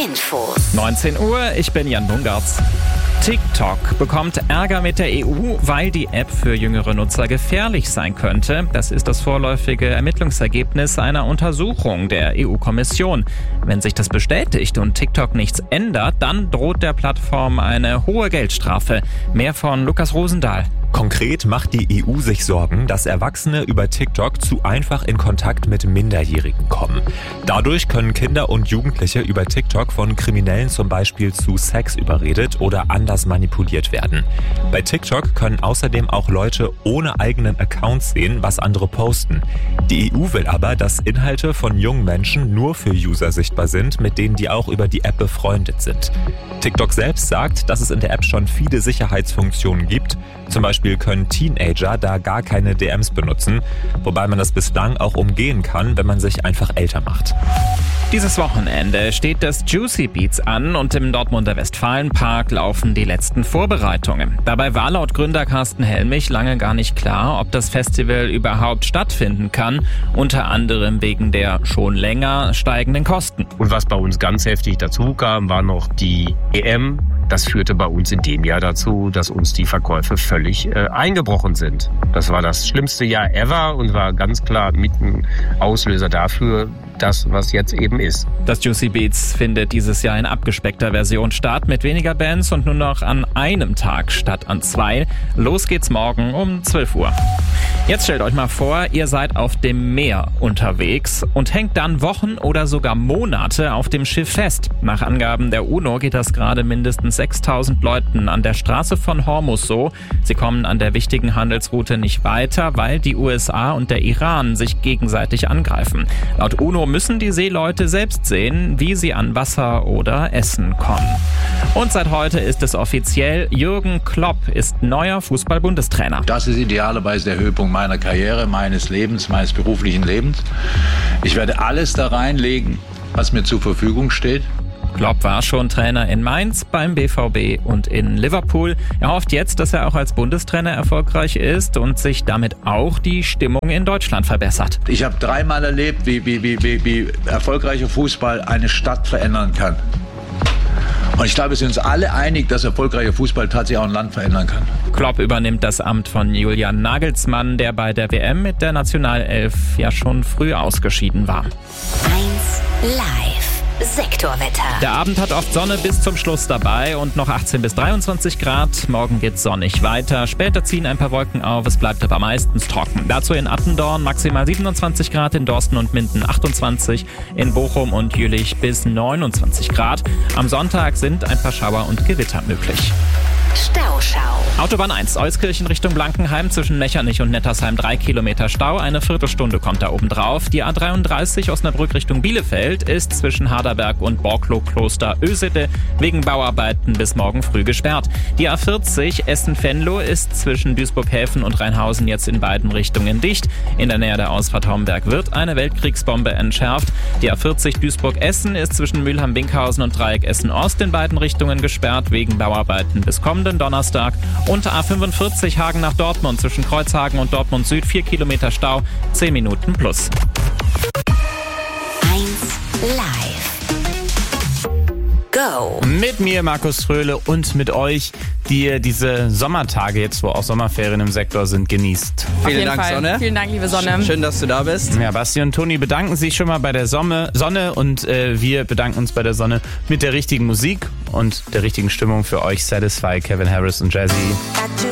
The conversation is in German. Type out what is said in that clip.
Infos. 19 Uhr, ich bin Jan Bungartz. TikTok bekommt Ärger mit der EU, weil die App für jüngere Nutzer gefährlich sein könnte. Das ist das vorläufige Ermittlungsergebnis einer Untersuchung der EU-Kommission. Wenn sich das bestätigt und TikTok nichts ändert, dann droht der Plattform eine hohe Geldstrafe. Mehr von Lukas Rosendahl. Konkret macht die EU sich Sorgen, dass Erwachsene über TikTok zu einfach in Kontakt mit Minderjährigen kommen. Dadurch können Kinder und Jugendliche über TikTok von Kriminellen zum Beispiel zu Sex überredet oder anders manipuliert werden. Bei TikTok können außerdem auch Leute ohne eigenen Accounts sehen, was andere posten. Die EU will aber, dass Inhalte von jungen Menschen nur für User sichtbar sind, mit denen die auch über die App befreundet sind. TikTok selbst sagt, dass es in der App schon viele Sicherheitsfunktionen gibt. Zum Beispiel können Teenager da gar keine DMs benutzen, wobei man das bislang auch umgehen kann, wenn man sich einfach älter macht. Dieses Wochenende steht das Juicy Beats an und im Dortmunder Westfalenpark laufen die letzten Vorbereitungen. Dabei war laut Gründer Carsten Helmich lange gar nicht klar, ob das Festival überhaupt stattfinden kann, unter anderem wegen der schon länger steigenden Kosten. Und was bei uns ganz heftig dazu kam, war noch die EM. Das führte bei uns in dem Jahr dazu, dass uns die Verkäufe völlig eingebrochen sind. Das war das schlimmste Jahr ever und war ganz klar mit ein Auslöser dafür, das, was jetzt eben ist. Das Juicy Beats findet dieses Jahr in abgespeckter Version statt, mit weniger Bands und nur noch an einem Tag statt an 2. Los geht's morgen um 12 Uhr. Jetzt stellt euch mal vor, ihr seid auf dem Meer unterwegs und hängt dann Wochen oder sogar Monate auf dem Schiff fest. Nach Angaben der UNO geht das gerade mindestens 6.000 Leuten an der Straße von Hormuz so. Sie kommen an der wichtigen Handelsroute nicht weiter, weil die USA und der Iran sich gegenseitig angreifen. Laut UNO müssen die Seeleute selbst sehen, wie sie an Wasser oder Essen kommen. Und seit heute ist es offiziell, Jürgen Klopp ist neuer Fußball-Bundestrainer. Das ist idealerweise der Höhepunkt meiner Karriere, meines Lebens, meines beruflichen Lebens. Ich werde alles da reinlegen, was mir zur Verfügung steht. Klopp war schon Trainer in Mainz, beim BVB und in Liverpool. Er hofft jetzt, dass er auch als Bundestrainer erfolgreich ist und sich damit auch die Stimmung in Deutschland verbessert. Ich habe dreimal erlebt, wie erfolgreicher Fußball eine Stadt verändern kann. Und ich glaube, wir sind uns alle einig, dass erfolgreicher Fußball tatsächlich auch ein Land verändern kann. Klopp übernimmt das Amt von Julian Nagelsmann, der bei der WM mit der Nationalelf ja schon früh ausgeschieden war. 1 Live. Sektorwetter. Der Abend hat oft Sonne bis zum Schluss dabei und noch 18 bis 23 Grad. Morgen geht's sonnig weiter. Später ziehen ein paar Wolken auf. Es bleibt aber meistens trocken. Dazu in Attendorn maximal 27 Grad, in Dorsten und Minden 28, in Bochum und Jülich bis 29 Grad. Am Sonntag sind ein paar Schauer und Gewitter möglich. Stauschau. Autobahn 1, Euskirchen Richtung Blankenheim, zwischen Mechernich und Nettersheim 3 Kilometer Stau, eine Viertelstunde kommt da oben drauf. Die A33 Osnabrück Richtung Bielefeld ist zwischen Harderberg und Borklow-Kloster Ösede wegen Bauarbeiten bis morgen früh gesperrt. Die A40 Essen-Venlo ist zwischen Duisburg-Häfen und Rheinhausen jetzt in beiden Richtungen dicht. In der Nähe der Ausfahrt Homberg wird eine Weltkriegsbombe entschärft. Die A40 Duisburg-Essen ist zwischen Mülheim-Binkhausen und Dreieck Essen-Ost in beiden Richtungen gesperrt wegen Bauarbeiten bis kommenden Donnerstag. Und A45 Hagen nach Dortmund zwischen Kreuzhagen und Dortmund Süd 4 Kilometer Stau, 10 Minuten plus. 1 Live. Go. Mit mir, Markus Fröhle, und mit euch, die ihr diese Sommertage jetzt, wo auch Sommerferien im Sektor sind, genießt. Vielen Dank, Sonne. Vielen Dank, liebe Sonne. Schön, dass du da bist. Ja, Basti und Toni bedanken sich schon mal bei der Sonne und wir bedanken uns bei der Sonne mit der richtigen Musik und der richtigen Stimmung für euch. Satisfy, Kevin Harris und Jazzy.